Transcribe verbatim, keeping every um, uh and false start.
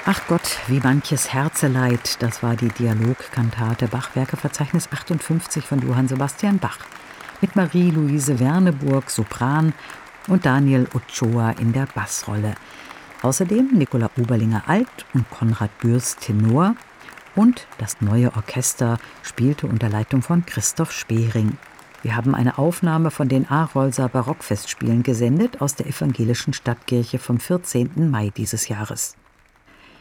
Ach Gott, wie manches Herzeleid, das war die Dialogkantate Bachwerkeverzeichnis achtundfünfzig von Johann Sebastian Bach. Mit Marie-Louise Werneburg, Sopran, und Daniel Ochoa in der Bassrolle. Außerdem Nicola Oberlinger Alt und Konrad Bürst Tenor. Und das neue Orchester spielte unter Leitung von Christoph Spering. Wir haben eine Aufnahme von den Arolser Barockfestspielen gesendet aus der evangelischen Stadtkirche vom vierzehnten Mai dieses Jahres.